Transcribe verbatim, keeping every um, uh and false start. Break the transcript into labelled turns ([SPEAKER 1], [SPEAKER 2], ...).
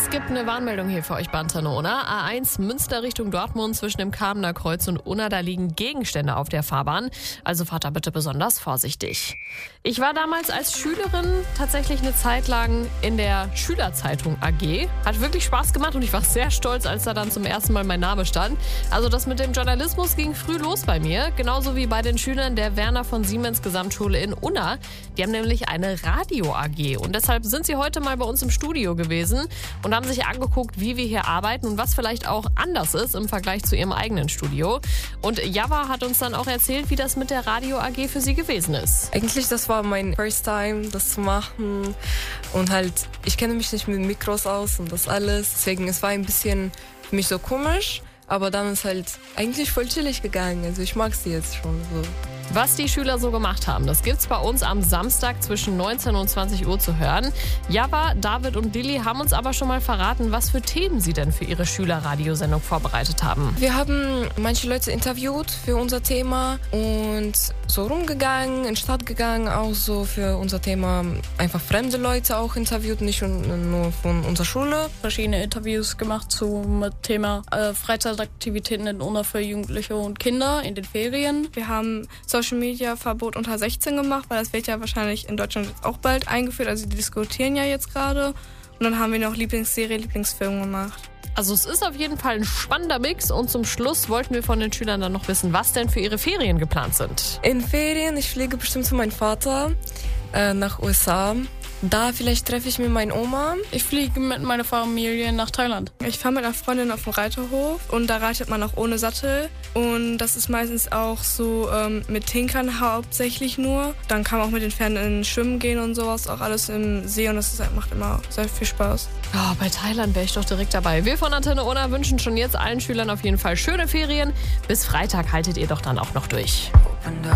[SPEAKER 1] Es gibt eine Warnmeldung hier für euch bei Antenne Unna. A eins Münster Richtung Dortmund zwischen dem Kamener Kreuz und Unna. Da liegen Gegenstände auf der Fahrbahn. Also fahrt da bitte besonders vorsichtig. Ich war damals als Schülerin tatsächlich eine Zeit lang in der Schülerzeitung A G. Hat wirklich Spaß gemacht und ich war sehr stolz, als da dann zum ersten Mal mein Name stand. Also das mit dem Journalismus ging früh los bei mir. Genauso wie bei den Schülern der Werner von Siemens Gesamtschule in Unna. Die haben nämlich eine Radio-A G. Und deshalb sind sie heute mal bei uns im Studio gewesen und haben sich angeguckt, wie wir hier arbeiten und was vielleicht auch anders ist im Vergleich zu ihrem eigenen Studio. Und Java hat uns dann auch erzählt, wie das mit der Radio-A G für sie gewesen ist.
[SPEAKER 2] Eigentlich, das war mein First Time, das zu machen. Und halt, ich kenne mich nicht mit Mikros aus und das alles. Deswegen, es war ein bisschen für mich so komisch. Aber dann ist halt eigentlich voll chillig gegangen. Also ich mag sie jetzt schon so.
[SPEAKER 1] Was die Schüler so gemacht haben, das gibt's bei uns am Samstag zwischen neunzehn und zwanzig Uhr zu hören. Java, David und Lilly haben uns aber schon mal verraten, was für Themen sie denn für ihre Schülerradiosendung vorbereitet haben.
[SPEAKER 2] Wir haben manche Leute interviewt für unser Thema und so rumgegangen, in die Stadt gegangen, auch so für unser Thema einfach fremde Leute auch interviewt, nicht nur von unserer Schule.
[SPEAKER 3] Verschiedene Interviews gemacht zum Thema äh, Freizeitaktivitäten in Unna für Jugendliche und Kinder in den Ferien.
[SPEAKER 4] Wir haben Social Media Verbot unter sechzehn gemacht, weil das wird ja wahrscheinlich in Deutschland jetzt auch bald eingeführt. Also die diskutieren ja jetzt gerade. Und dann haben wir noch Lieblingsserie, Lieblingsfilm gemacht.
[SPEAKER 1] Also es ist auf jeden Fall ein spannender Mix und zum Schluss wollten wir von den Schülern dann noch wissen, was denn für ihre Ferien geplant sind.
[SPEAKER 2] In Ferien, ich fliege bestimmt zu meinem Vater äh, nach U S A. Da vielleicht treffe ich mir meine Oma.
[SPEAKER 3] Ich fliege mit meiner Familie nach Thailand.
[SPEAKER 4] Ich fahre mit einer Freundin auf den Reiterhof und da reitet man auch ohne Sattel. Und das ist meistens auch so ähm, mit Tinkern hauptsächlich nur. Dann kann man auch mit den Pferden in Schwimmen gehen und sowas, auch alles im See und das ist, macht immer sehr viel Spaß.
[SPEAKER 1] Oh, bei Thailand wäre ich doch direkt dabei. Wir von Antenne Unna wünschen schon jetzt allen Schülern auf jeden Fall schöne Ferien. Bis Freitag haltet ihr doch dann auch noch durch.